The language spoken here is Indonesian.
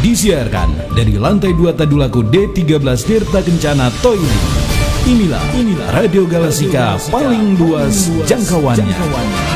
Disiarkan dari lantai 2 Tadulako D13 Tirta Kencana Toiling. Inilah Radio Galasika paling luas jangkauannya.